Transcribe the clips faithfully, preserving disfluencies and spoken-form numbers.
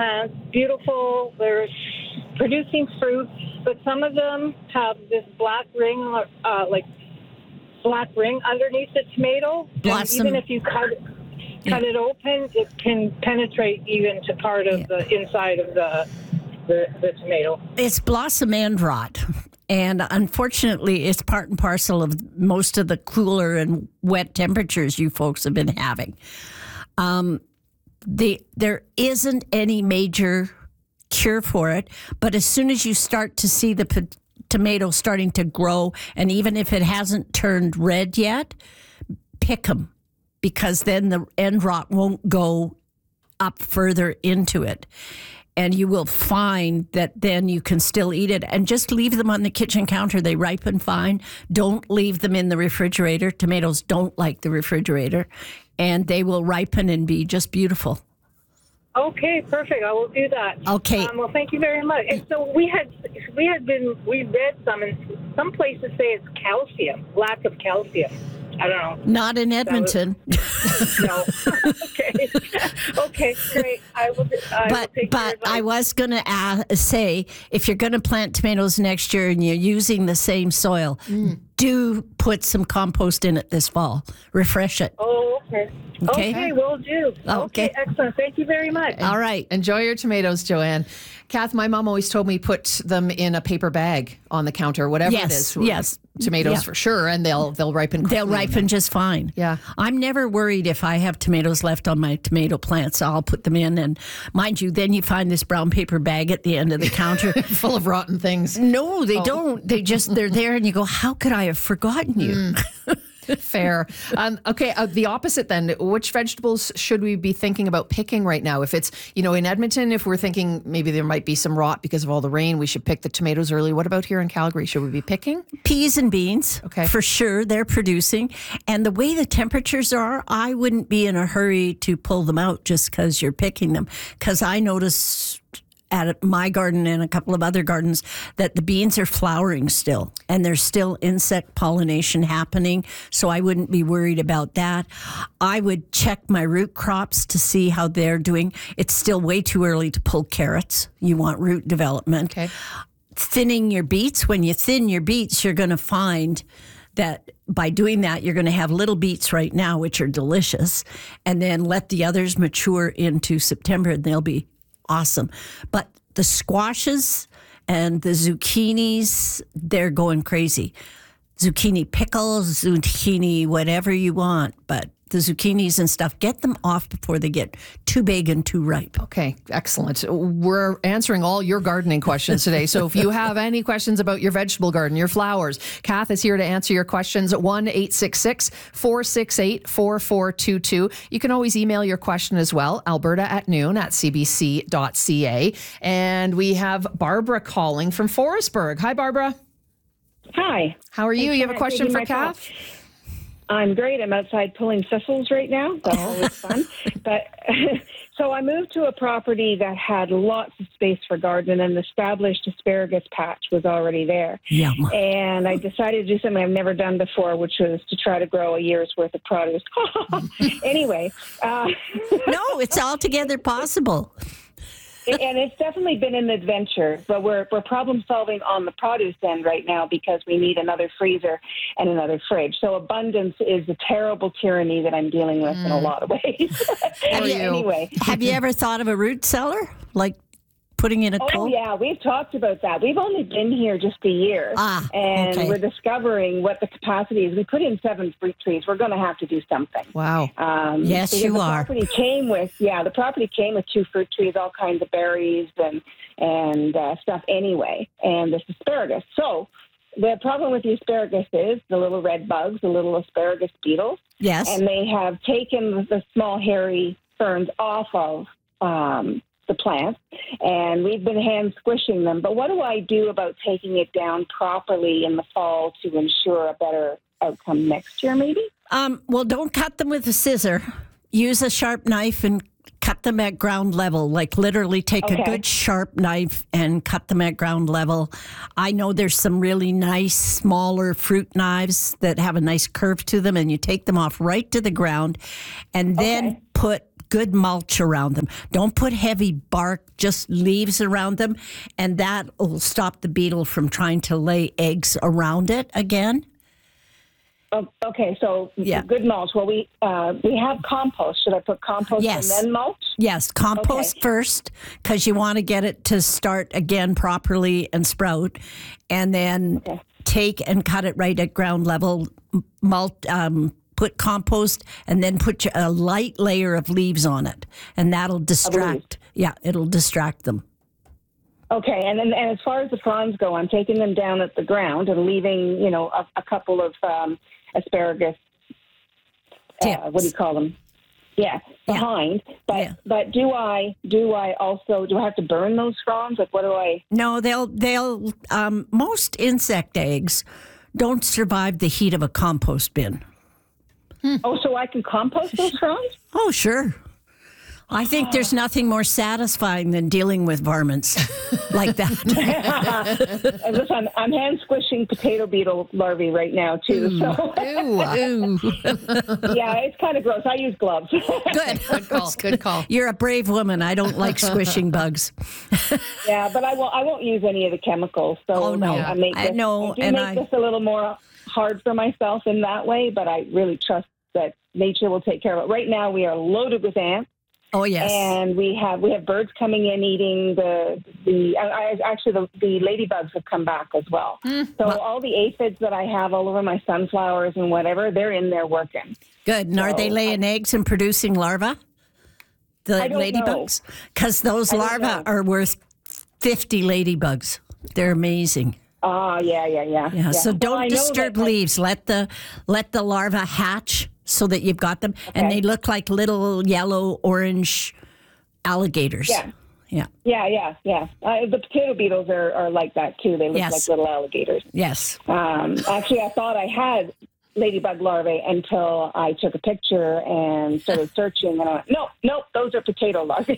plants, beautiful. They're producing fruit, but some of them have this black ring, uh, like black ring underneath the tomato. Blossom. And even if you cut cut yeah. it open, it can penetrate even to part of yeah. the inside of the, the the tomato. It's blossom end rot. And unfortunately, it's part and parcel of most of the cooler and wet temperatures you folks have been having. Um, the there isn't any major cure for it, but as soon as you start to see the p- tomato starting to grow, and even if it hasn't turned red yet, pick them, because then the end rot won't go up further into it. And you will find that then you can still eat it. And just leave them on the kitchen counter. They ripen fine. Don't leave them in the refrigerator. Tomatoes don't like the refrigerator. And they will ripen and be just beautiful. Okay, perfect. I will do that. Okay. Um, well, thank you very much. And so we had we had been we read some, and some places say it's calcium, lack of calcium. I don't know. Not in Edmonton. Was, no. Okay. Okay. Great. I will. I but will take but I was going to uh, say, if you're going to plant tomatoes next year and you're using the same soil, mm. do put some compost in it this fall. Refresh it. Oh, okay. Okay, okay will do. Okay. okay, excellent. Thank you very much. All right. Enjoy your tomatoes, Joanne. Kath, my mom always told me put them in a paper bag on the counter, whatever yes, it is. Yes. Tomatoes yeah. for sure, and they'll they'll ripen quickly. They'll ripen just fine. Yeah. I'm never worried if I have tomatoes left on my tomato plants. I'll put them in, and mind you, then you find this brown paper bag at the end of the counter full of rotten things. No, they oh. don't. They just, they're there, and you go, how could I have forgotten you? Mm. Fair. Um, okay, uh, the opposite then. Which vegetables should we be thinking about picking right now? If it's, you know, in Edmonton, if we're thinking maybe there might be some rot because of all the rain, we should pick the tomatoes early. What about here in Calgary? Should we be picking? Peas and beans. Okay. For sure, they're producing. And the way the temperatures are, I wouldn't be in a hurry to pull them out just because you're picking them. Because I notice at my garden and a couple of other gardens that the beans are flowering still, and there's still insect pollination happening, so I wouldn't be worried about that. I would check my root crops to see how they're doing. It's still way too early to pull carrots. You want root development. Okay. Thinning your beets. When you thin your beets, you're going to find that by doing that, you're going to have little beets right now, which are delicious, and then let the others mature into September, and they'll be awesome. But the squashes and the zucchinis, they're going crazy. Zucchini pickles, zucchini, whatever you want. But the zucchinis and stuff, get them off before they get too big and too ripe. Okay, excellent. We're answering all your gardening questions today. So if you have any questions about your vegetable garden, your flowers, Kath is here to answer your questions at one eight six six, four six eight, four four two two. You can always email your question as well, alberta at noon at c b c dot c a. And we have Barbara calling from Forestburg. Hi, Barbara. Hi. How are you? Thanks you have a question for Kath? Call. I'm great. I'm outside pulling thistles right now. That's always fun. But so I moved to a property that had lots of space for garden, and an established asparagus patch was already there. Yum. And I decided to do something I've never done before, which was to try to grow a year's worth of produce. Anyway. Uh, no, it's altogether possible. And it's definitely been an adventure, but we're we're problem solving on the produce end right now because we need another freezer and another fridge. So abundance is a terrible tyranny that I'm dealing with mm. in a lot of ways. Anyway, have you ever thought of a root cellar, like putting in a oh coal? yeah, we've talked about that. We've only been here just a year, ah, and okay. we're discovering what the capacity is. We put in seven fruit trees. We're going to have to do something. Wow. Um, yes, you the are. Property came with yeah. The property came with two fruit trees, all kinds of berries and and uh, stuff. Anyway, and this asparagus. So the problem with the asparagus is the little red bugs, the little asparagus beetles. Yes. And they have taken the small hairy ferns off of Um, the plants, and we've been hand squishing them. But what do I do about taking it down properly in the fall to ensure a better outcome next year, maybe? Um, well, don't cut them with a scissor. Use a sharp knife and cut them at ground level. Like literally take okay. a good sharp knife and cut them at ground level. I know there's some really nice smaller fruit knives that have a nice curve to them, and you take them off right to the ground and then okay. put good mulch around them. Don't put heavy bark, just leaves around them, and that will stop the beetle from trying to lay eggs around it again. Oh, okay, so Yeah. good mulch. Well, we uh, we have compost. Should I put compost Yes. and then mulch? Yes, compost Okay. first because you want to get it to start again properly and sprout, and then Okay. take and cut it right at ground level. Mult, um, put compost, and then put a light layer of leaves on it, and that'll distract. Yeah, it'll distract them. Okay, and then and as far as the fronds go, I'm taking them down at the ground and leaving, you know, a, a couple of um, asparagus. Uh, Tips. what do you call them? Yeah, Yeah. behind. But Yeah. but do I do I also do I have to burn those fronds? Like what do I? No, they'll they'll um, most insect eggs don't survive the heat of a compost bin. Oh, so I can compost those fronds? Oh, sure. I think there's nothing more satisfying than dealing with varmints like that. And listen, I'm, I'm hand squishing potato beetle larvae right now too. So Ew. yeah, it's kind of gross. I use gloves. Good. Good call. Good call. You're a brave woman. I don't like squishing bugs. Yeah, but I won't. I won't use any of the chemicals. So Oh, no. I, I make I this, know, I do and make I- this a little more hard for myself in that way. But I really trust that nature will take care of it. Right now, we are loaded with ants, Oh, yes. and we have we have birds coming in eating the the. I, I, actually, the, the ladybugs have come back as well. Hmm. So all the aphids that I have all over my sunflowers and whatever, they're in there working. Good. And are they So, laying eggs and producing larvae? The I don't ladybugs? Because those I don't larvae know. are worth fifty ladybugs. They're amazing. Ah, yeah, yeah, yeah, Yeah. So Well, don't I know disturb that I- leaves. Let the let the larvae hatch so that you've got them, and Okay. they look like little yellow orange alligators. Yeah. Yeah. Yeah, yeah, yeah. Uh, the potato beetles are, are like that too. They look Yes. like little alligators. Yes. Um, actually, I thought I had ladybug larvae until I took a picture and started searching, and I went, no, no, those are potato larvae.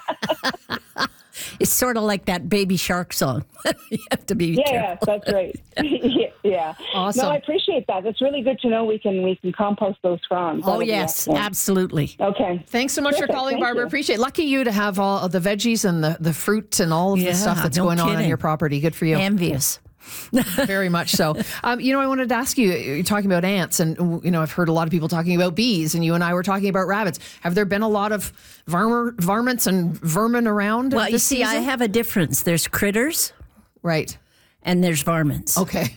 It's sort of like that Baby Shark song. You have to be yeah, careful. yeah, that's right. yeah, yeah. Awesome. No, I appreciate that. It's really good to know we can we can compost those fronds. Oh That'll be yes, excellent. absolutely. Okay. Thanks so much for Perfect. calling, Thank Barbara. you. Appreciate it. Lucky you to have all of the veggies and the, the fruit and all of Yeah, the stuff that's no going on on kidding. your property. Good for you. Envious. Very much so. Um, you know, I wanted to ask you, you're talking about ants, and, you know, I've heard a lot of people talking about bees, and you and I were talking about rabbits. Have there been a lot of varmer, varmints and vermin around Well, you this see, I season? have a difference. There's critters Right. and there's varmints. Okay.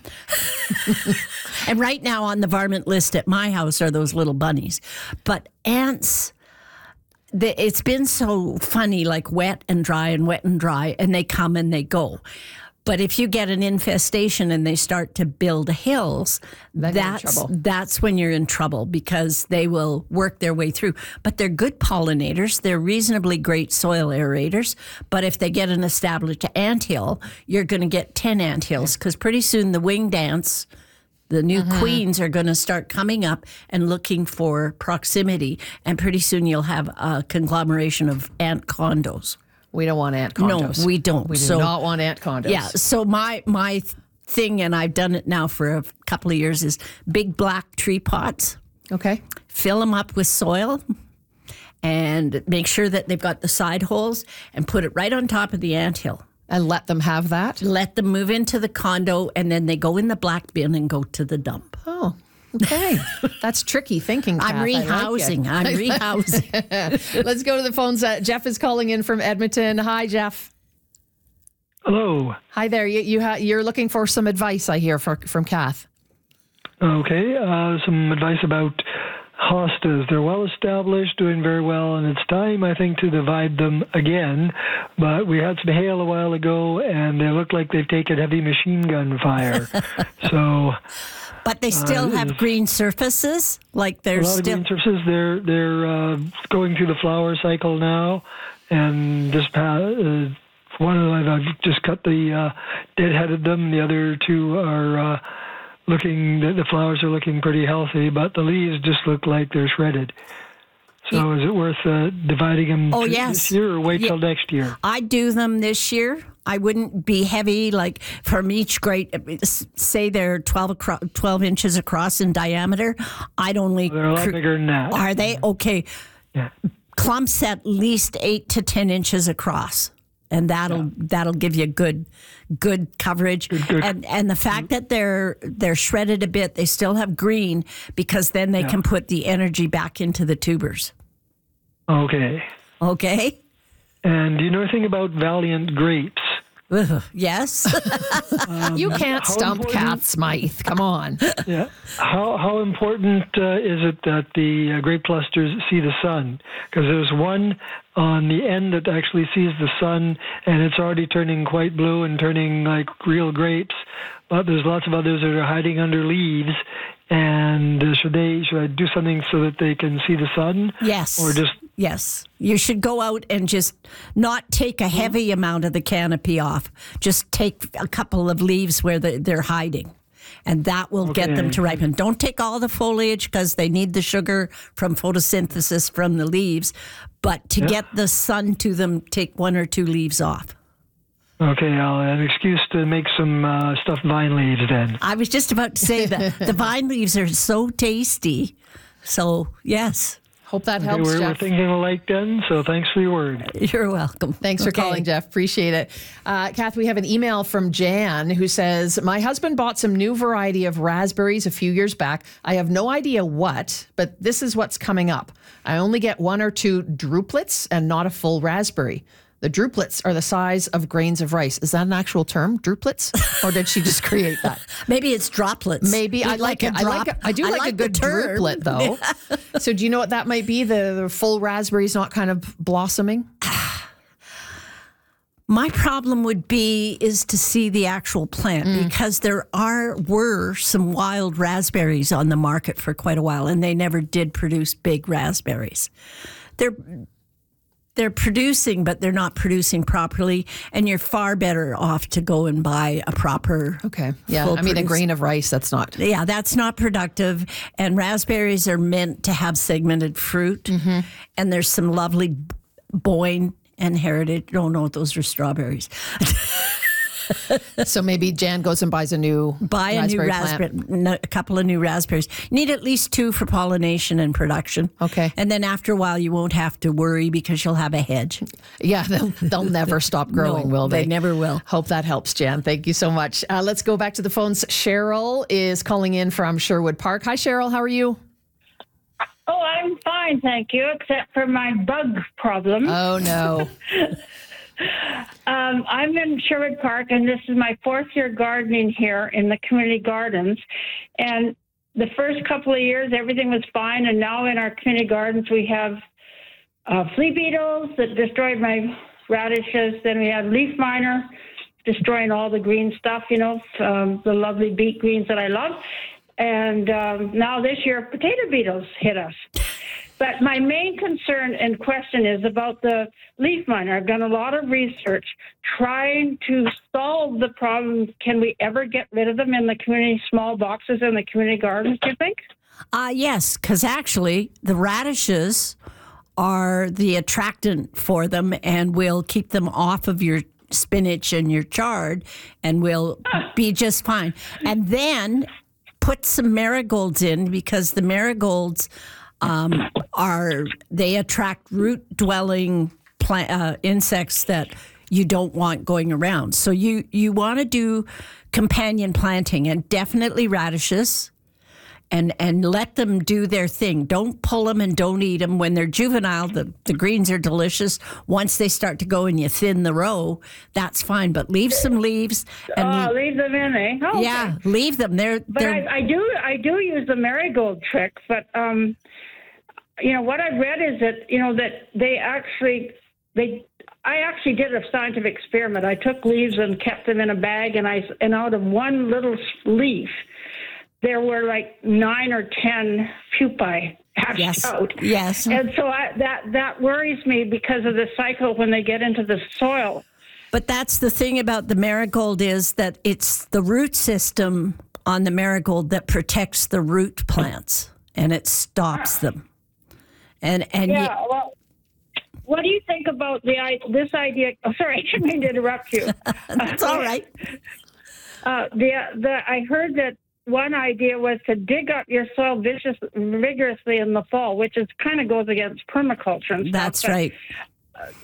And right now on the varmint list at my house are those little bunnies. But ants, the, it's been so funny, like wet and dry and wet and dry, and they come and they go. But if you get an infestation and they start to build hills, Then you're in that's trouble. that's when you're in trouble because they will work their way through. But they're good pollinators. They're reasonably great soil aerators. But if they get an established anthill, you're going to get ten anthills because pretty soon the winged ants, the new Mm-hmm. queens, are going to start coming up and looking for proximity. And pretty soon you'll have a conglomeration of ant condos. We don't want ant No, condos. we don't. We do So- not want ant condos. Yeah. So my my th- thing, and I've done it now for a couple of years, is big black tree pots. Okay. Fill them up with soil, and make sure that they've got the side holes, and put it right on top of the anthill. And let them have that. Let them move into the condo, and then they go in the black bin and go to the dump. Oh, okay. That's tricky thinking, Kath. I'm I like it. rehousing. I'm rehousing. Let's go to the phones. Uh, Jeff is calling in from Edmonton. Hi, Jeff. Hello. Hi there. You, you ha- you're looking for some advice, I hear, for, from Kath. Okay, uh, some advice about hostas. They're well established, doing very well, and it's time, I think, to divide them again. But we had some hail a while ago, and they look like they've taken heavy machine gun fire. So But they still Uh, have green surfaces, like they're a lot still. of green surfaces. They're they're uh, going through the flower cycle now, and this pa- uh, one of them I've just cut the uh, dead-headed them. The other two are. Uh, Looking, the, the flowers are looking pretty healthy, but the leaves just look like they're shredded. So is it worth uh, dividing them Oh, th- yes. this year or wait Ye- till next year? I do them this year. I wouldn't be heavy, like from each grade, say they're twelve, acro- twelve inches across in diameter. I'd only. They're a lot cr- bigger than that. Are they? Okay. Yeah. clumps at least eight to ten inches across. And that'll yeah. that'll give you good good coverage. Good, good. And and the fact that they're they're shredded a bit, they still have green because then they yeah. can put the energy back into the tubers. Okay. Okay. And do you know anything about Valiant grapes? Ugh, yes. um, you can't stump Kath Smythe. Come on. Yeah. How how important uh, is it that the uh, grape clusters see the sun? Because there's one on the end that actually sees the sun, and it's already turning quite blue and turning like real grapes. But there's lots of others that are hiding under leaves. And uh, should they should I do something so that they can see the sun? Yes. Or just yes. You should go out and just not take a heavy amount of the canopy off. Just take a couple of leaves where they're hiding, and that will okay. get them to ripen. Don't take all the foliage because they need the sugar from photosynthesis from the leaves. But to yeah. get the sun to them, take one or two leaves off. Okay, I'll have an excuse to make some uh, stuffed vine leaves then. I was just about to say that the vine leaves are so tasty. So, yes. Hope that okay, helps, we're, Jeff. We're thinking alike then, so thanks for your word. You're welcome. Thanks for okay. calling, Jeff. Appreciate it. Uh, Kath, we have an email from Jan who says, my husband bought some new variety of raspberries a few years back. I have no idea what, but this is what's coming up. I only get one or two druplets and not a full raspberry. The druplets are the size of grains of rice. Is that an actual term, druplets? Or did she just create that? Maybe it's droplets. Maybe. I like, like it. I like it. I do I like, like a good term. druplet, though. Yeah. So do you know what that might be? The, the full raspberries not kind of blossoming? My problem would be is to see the actual plant mm. because there are were some wild raspberries on the market for quite a while, and they never did produce big raspberries. They're They're producing, but they're not producing properly, and you're far better off to go and buy a proper. Okay, yeah. I mean, a grain of rice, that's not. Yeah, that's not productive. And raspberries are meant to have segmented fruit, mm-hmm. and there's some lovely Boyne and Heritage. No, no, those are strawberries. So maybe Jan goes and buys a new buy a raspberry new raspberry, a couple of new raspberries. You need at least two for pollination and production. Okay, and then after a while, you won't have to worry because you'll have a hedge. Yeah, they'll, they'll never stop growing, no, will they? They never will. Hope that helps, Jan. Thank you so much. Uh, let's go back to the phones. Cheryl is calling in from Sherwood Park. Hi, Cheryl. How are you? Oh, I'm fine, thank you, except for my bug problem. Oh no. Um, I'm in Sherwood Park, and this is my fourth year gardening here in the community gardens. And the first couple of years, everything was fine. And now in our community gardens, we have uh, flea beetles that destroyed my radishes. Then we have leaf miner destroying all the green stuff, you know, um, the lovely beet greens that I love. And um, now this year, potato beetles hit us. But my main concern and question is about the leaf miner. I've done a lot of research trying to solve the problem. Can we ever get rid of them in the community small boxes in the community gardens, do you think? Uh, yes, because actually the radishes are the attractant for them and will keep them off of your spinach and your chard and will be just fine. And then put some marigolds in because the marigolds Um, are they attract root-dwelling plant, uh, insects that you don't want going around. So you, you want to do companion planting and definitely radishes and, and let them do their thing. Don't pull them and don't eat them. When they're juvenile, the, the greens are delicious. Once they start to go and you thin the row, that's fine. But leave some leaves. And oh, leave them in, eh? Oh, yeah, okay. leave them. They're, but they're, I, I do I do use the marigold trick, but... Um, You know, what I've read is that, you know, that they actually, they, I actually did a scientific experiment. I took leaves and kept them in a bag, and I, and out of one little leaf, there were like nine or ten pupae hatched yes. out. Yes. And so I, that, that worries me because of the cycle when they get into the soil. But that's the thing about the marigold is that it's the root system on the marigold that protects the root plants, and it stops them. And and yeah, you, well, what do you think about the this idea? Oh, sorry, I didn't mean to interrupt you. That's all right. Uh, the the I heard that one idea was to dig up your soil vicious, vigorously in the fall, which is kind of goes against permaculture and stuff. That's but right.